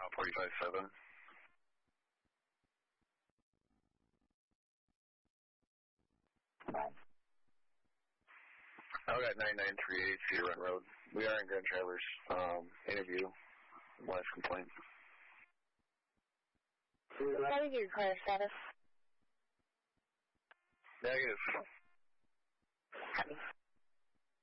45-7. I got 9938 Cedar Run Road. We are in Grand Traverse. Interview. Last complaint. What is your car status? Negative. Copy.